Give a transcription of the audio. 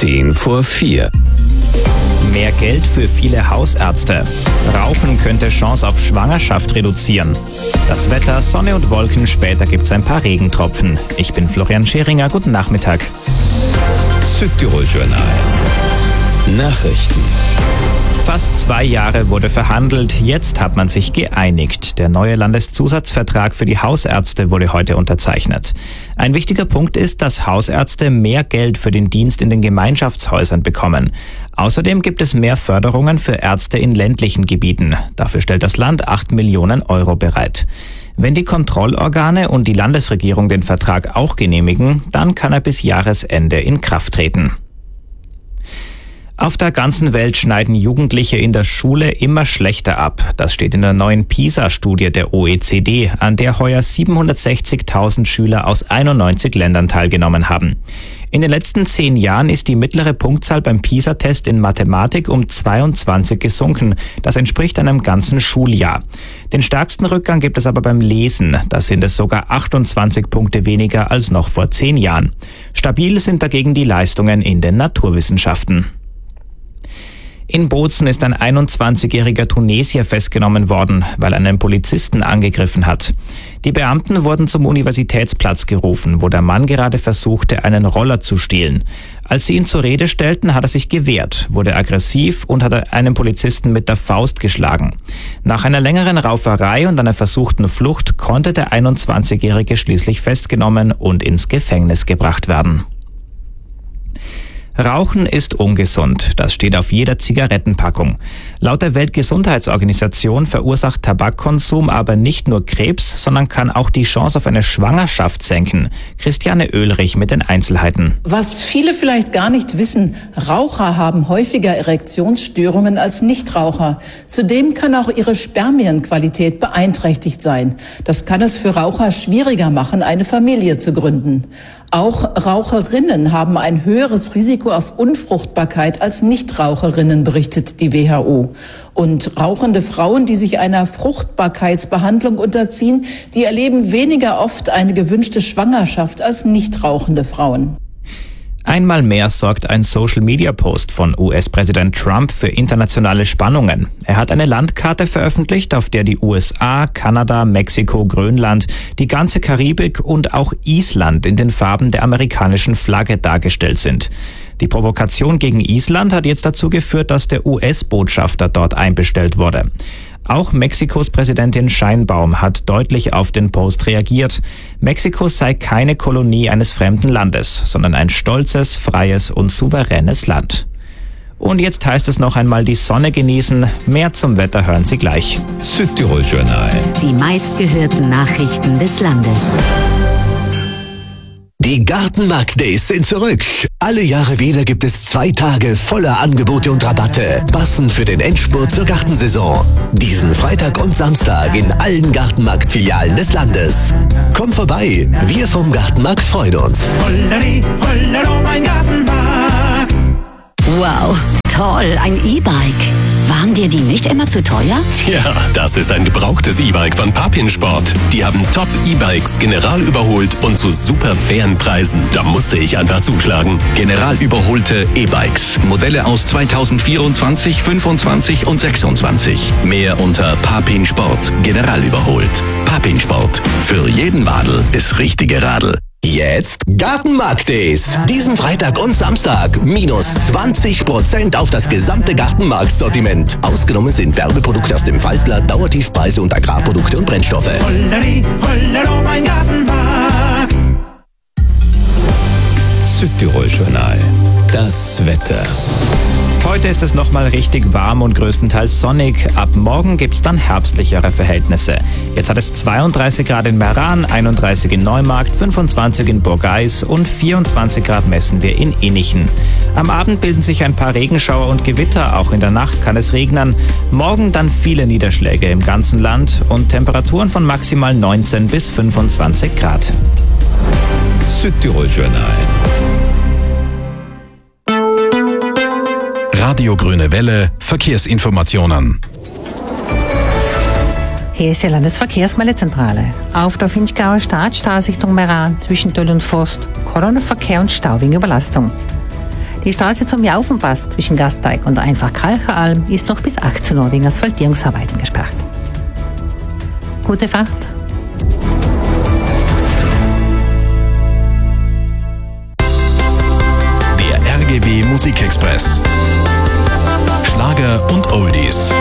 4:10. Mehr Geld für viele Hausärzte. Rauchen könnte Chance auf Schwangerschaft reduzieren. Das Wetter, Sonne und Wolken, später gibt's ein paar Regentropfen. Ich bin Florian Scheringer, guten Nachmittag. Südtirol Journal. Nachrichten. Fast 2 Jahre wurde verhandelt, jetzt hat man sich geeinigt. Der neue Landeszusatzvertrag für die Hausärzte wurde heute unterzeichnet. Ein wichtiger Punkt ist, dass Hausärzte mehr Geld für den Dienst in den Gemeinschaftshäusern bekommen. Außerdem gibt es mehr Förderungen für Ärzte in ländlichen Gebieten. Dafür stellt das Land 8 Millionen Euro bereit. Wenn die Kontrollorgane und die Landesregierung den Vertrag auch genehmigen, dann kann er bis Jahresende in Kraft treten. Auf der ganzen Welt schneiden Jugendliche in der Schule immer schlechter ab. Das steht in der neuen PISA-Studie der OECD, an der heuer 760.000 Schüler aus 91 Ländern teilgenommen haben. In den letzten 10 Jahren ist die mittlere Punktzahl beim PISA-Test in Mathematik um 22 gesunken. Das entspricht einem ganzen Schuljahr. Den stärksten Rückgang gibt es aber beim Lesen. Da sind es sogar 28 Punkte weniger als noch vor 10 Jahren. Stabil sind dagegen die Leistungen in den Naturwissenschaften. In Bozen ist ein 21-jähriger Tunesier festgenommen worden, weil er einen Polizisten angegriffen hat. Die Beamten wurden zum Universitätsplatz gerufen, wo der Mann gerade versuchte, einen Roller zu stehlen. Als sie ihn zur Rede stellten, hat er sich gewehrt, wurde aggressiv und hat einen Polizisten mit der Faust geschlagen. Nach einer längeren Rauferei und einer versuchten Flucht konnte der 21-jährige schließlich festgenommen und ins Gefängnis gebracht werden. Rauchen ist ungesund, das steht auf jeder Zigarettenpackung. Laut der Weltgesundheitsorganisation verursacht Tabakkonsum aber nicht nur Krebs, sondern kann auch die Chance auf eine Schwangerschaft senken. Christiane Oehlrich mit den Einzelheiten. Was viele vielleicht gar nicht wissen, Raucher haben häufiger Erektionsstörungen als Nichtraucher. Zudem kann auch ihre Spermienqualität beeinträchtigt sein. Das kann es für Raucher schwieriger machen, eine Familie zu gründen. Auch Raucherinnen haben ein höheres Risiko auf Unfruchtbarkeit als Nichtraucherinnen, berichtet die WHO. Und rauchende Frauen, die sich einer Fruchtbarkeitsbehandlung unterziehen, die erleben weniger oft eine gewünschte Schwangerschaft als nichtrauchende Frauen. Einmal mehr sorgt ein Social-Media-Post von US-Präsident Trump für internationale Spannungen. Er hat eine Landkarte veröffentlicht, auf der die USA, Kanada, Mexiko, Grönland, die ganze Karibik und auch Island in den Farben der amerikanischen Flagge dargestellt sind. Die Provokation gegen Island hat jetzt dazu geführt, dass der US-Botschafter dort einbestellt wurde. Auch Mexikos Präsidentin Sheinbaum hat deutlich auf den Post reagiert. Mexiko sei keine Kolonie eines fremden Landes, sondern ein stolzes, freies und souveränes Land. Und jetzt heißt es noch einmal die Sonne genießen. Mehr zum Wetter hören Sie gleich. Südtirol Journal. Die meistgehörten Nachrichten des Landes. Die Gartenmarkt-Days sind zurück. Alle Jahre wieder gibt es 2 Tage voller Angebote und Rabatte, passend für den Endspurt zur Gartensaison. Diesen Freitag und Samstag in allen Gartenmarkt-Filialen des Landes. Komm vorbei, wir vom Gartenmarkt freuen uns. Holleri, hollero, mein Gartenmarkt. Wow, toll, ein E-Bike. Waren dir die nicht immer zu teuer? Ja, das ist ein gebrauchtes E-Bike von Papin Sport. Die haben Top-E-Bikes general überholt und zu super fairen Preisen. Da musste ich einfach zuschlagen. General überholte E-Bikes. Modelle aus 2024, 25 und 26. Mehr unter Papin Sport. General überholt. Papin Sport. Für jeden Wadel ist richtige Radl. Jetzt Gartenmarkt-Days. Diesen Freitag und Samstag minus 20% auf das gesamte Gartenmarktsortiment. Ausgenommen sind Werbeprodukte aus dem Faltblatt, Dauertiefpreise und Agrarprodukte und Brennstoffe. Holleri, hollero, mein Gartenmarkt. Südtirol Journal. Das Wetter. Heute ist es nochmal richtig warm und größtenteils sonnig. Ab morgen gibt's dann herbstlichere Verhältnisse. Jetzt hat es 32 Grad in Meran, 31 in Neumarkt, 25 in Burgeis und 24 Grad messen wir in Innichen. Am Abend bilden sich ein paar Regenschauer und Gewitter. Auch in der Nacht kann es regnen. Morgen dann viele Niederschläge im ganzen Land und Temperaturen von maximal 19 bis 25 Grad. Südtirol Journal. Radio Grüne Welle, Verkehrsinformationen. Hier ist die Landesverkehrsmeldezentrale. Auf der Vinchgauer Startstraße Richtung Meran zwischen Döll und Forst, Kolonnenverkehr und Stau wegen Überlastung. Die Straße zum Jaufenpass zwischen Gasteig und Einfach-Kalcheralm ist noch bis 18 Uhr wegen Asphaltierungsarbeiten gesperrt. Gute Fahrt! Der RGW Musikexpress. Schlager und Oldies.